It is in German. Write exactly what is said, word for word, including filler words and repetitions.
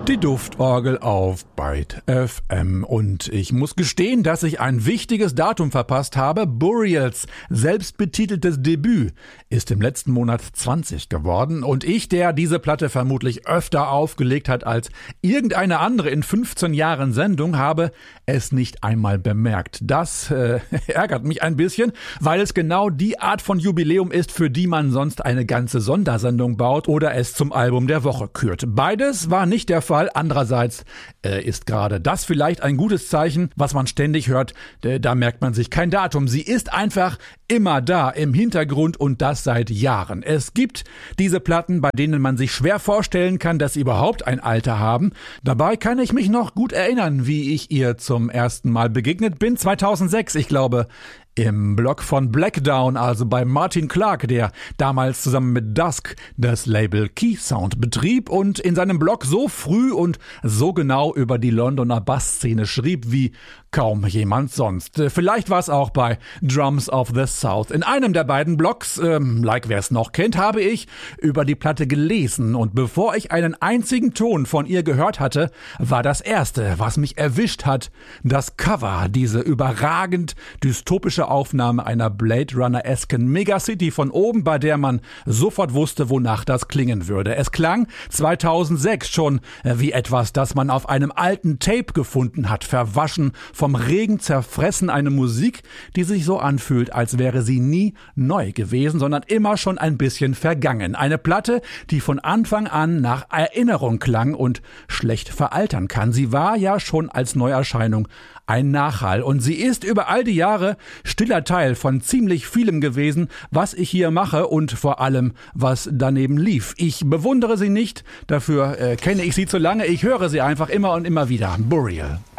Die Duftorgel auf Byte F M und ich muss gestehen, dass ich ein wichtiges Datum verpasst habe. Burials selbstbetiteltes Debüt ist im letzten Monat zwanzig geworden und ich, der diese Platte vermutlich öfter aufgelegt hat als irgendeine andere in fünfzehn Jahren Sendung, habe es nicht einmal bemerkt. Das äh, ärgert mich ein bisschen, weil es genau die Art von Jubiläum ist, für die man sonst eine ganze Sondersendung baut oder es zum Album der Woche kürt. Beides war nicht der Fall. Andererseits äh, ist gerade das vielleicht ein gutes Zeichen, was man ständig hört. Äh, da merkt man sich kein Datum. Sie ist einfach immer da im Hintergrund und das seit Jahren. Es gibt diese Platten, bei denen man sich schwer vorstellen kann, dass sie überhaupt ein Alter haben. Dabei kann ich mich noch gut erinnern, wie ich ihr zum ersten Mal begegnet bin. zweitausendsechs, ich glaube, im Blog von Blackdown, also bei Martin Clark, der damals zusammen mit Dusk das Label Keysound betrieb und in seinem Blog so früh und so genau über die Londoner Bassszene schrieb wie kaum jemand sonst. Vielleicht war es auch bei Drums of the South. In einem der beiden Blogs, ähm, like wer es noch kennt, habe ich über die Platte gelesen und bevor ich einen einzigen Ton von ihr gehört hatte, war das erste, was mich erwischt hat, das Cover, diese überragend dystopische Aufnahme einer Blade Runner-esken Megacity von oben, bei der man sofort wusste, wonach das klingen würde. Es klang zweitausendsechs schon wie etwas, das man auf einem alten Tape gefunden hat, verwaschen, vom Regen zerfressen, eine Musik, die sich so anfühlt, als wäre sie nie neu gewesen, sondern immer schon ein bisschen vergangen. Eine Platte, die von Anfang an nach Erinnerung klang und schlecht veraltern kann. Sie war ja schon als Neuerscheinung ein Nachhall und sie ist über all die Jahre stiller Teil von ziemlich vielem gewesen, was ich hier mache und vor allem, was daneben lief. Ich bewundere sie nicht, dafür äh, kenne ich sie zu lange, ich höre sie einfach immer und immer wieder. Burial.